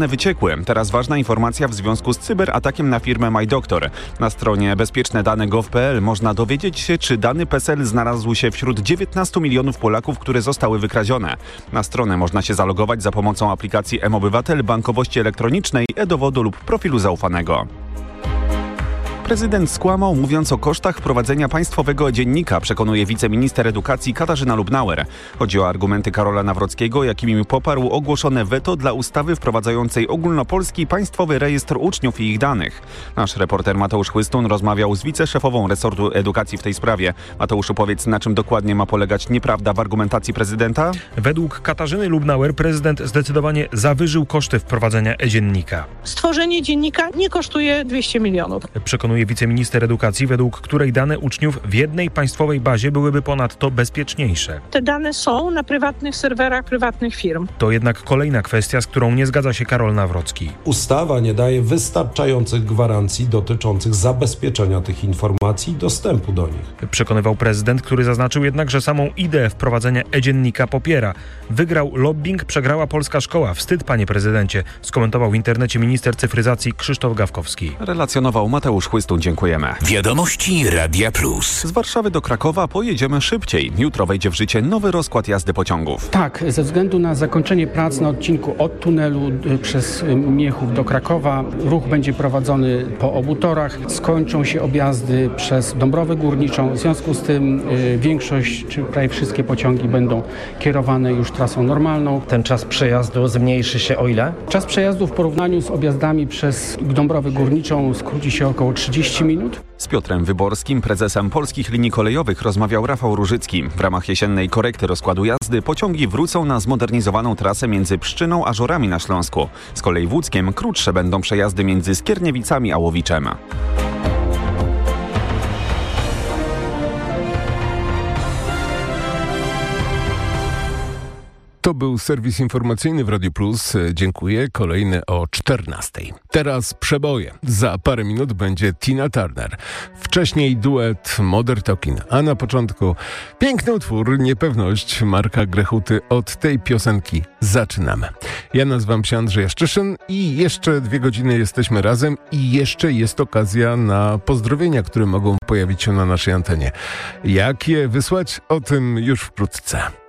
wyciekły. Teraz ważna informacja w związku z cyberatakiem na firmę MyDoctor. Na stronie bezpieczne-dane.gov.pl można dowiedzieć się, czy dany PESEL znalazł się wśród 19 milionów Polaków, które zostały wykradzione. Na stronę można się zalogować za pomocą aplikacji mObywatel, bankowości elektronicznej, e-dowodu lub profilu zaufanego. Prezydent skłamał, mówiąc o kosztach wprowadzenia państwowego dziennika, przekonuje wiceminister edukacji Katarzyna Lubnauer. Chodzi o argumenty Karola Nawrockiego, jakimi poparł ogłoszone weto dla ustawy wprowadzającej ogólnopolski państwowy rejestr uczniów i ich danych. Nasz reporter Mateusz Chłystun rozmawiał z wiceszefową resortu edukacji w tej sprawie. Mateuszu, powiedz, na czym dokładnie ma polegać nieprawda w argumentacji prezydenta? Według Katarzyny Lubnauer prezydent zdecydowanie zawyżył koszty wprowadzenia e-dziennika. Stworzenie dziennika nie kosztuje 200 milionów. Przekonuje wiceminister edukacji, według której dane uczniów w jednej państwowej bazie byłyby ponadto bezpieczniejsze. Te dane są na prywatnych serwerach prywatnych firm. To jednak kolejna kwestia, z którą nie zgadza się Karol Nawrocki. Ustawa nie daje wystarczających gwarancji dotyczących zabezpieczenia tych informacji i dostępu do nich. Przekonywał prezydent, który zaznaczył jednak, że samą ideę wprowadzenia e-dziennika popiera. Wygrał lobbying, przegrała polska szkoła. Wstyd, panie prezydencie, skomentował w internecie minister cyfryzacji Krzysztof Gawkowski. Relacjonował Mateusz Chłystun. Dziękujemy. Wiadomości Radia Plus. Z Warszawy do Krakowa pojedziemy szybciej. Jutro wejdzie w życie nowy rozkład jazdy pociągów. Tak, ze względu na zakończenie prac na odcinku od tunelu przez Miechów do Krakowa ruch będzie prowadzony po obu torach. Skończą się objazdy przez Dąbrowę Górniczą. W związku z tym większość, czy prawie wszystkie pociągi będą kierowane już trasą normalną. Ten czas przejazdu zmniejszy się o ile? Czas przejazdu w porównaniu z objazdami przez Dąbrowę Górniczą skróci się około 30 minut. Z Piotrem Wyborskim, prezesem Polskich Linii Kolejowych, rozmawiał Rafał Różycki. W ramach jesiennej korekty rozkładu jazdy pociągi wrócą na zmodernizowaną trasę między Pszczyną a Żorami na Śląsku. Z kolei w Łódzkiem krótsze będą przejazdy między Skierniewicami a Łowiczem. To był serwis informacyjny w Radiu Plus. Dziękuję. Kolejny o 14:00. Teraz przeboje. Za parę minut będzie Tina Turner. Wcześniej duet Modern Talking. A na początku piękny utwór Niepewność Marka Grechuty. Od tej piosenki zaczynamy. Ja nazywam się Andrzej Jaszczyszyn i jeszcze 2 godziny jesteśmy razem i jeszcze jest okazja na pozdrowienia, które mogą pojawić się na naszej antenie. Jak je wysłać? O tym już wkrótce.